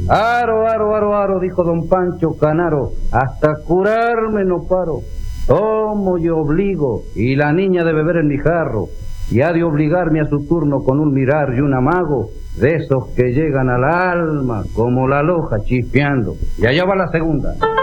Aro, aro, aro, aro, dijo don Pancho Canaro, hasta curarme no paro. Tomo y obligo, y la niña de beber en mi jarro, y ha de obligarme a su turno con un mirar y un amago, de esos que llegan al alma como la loja chispeando. Y allá va la segunda.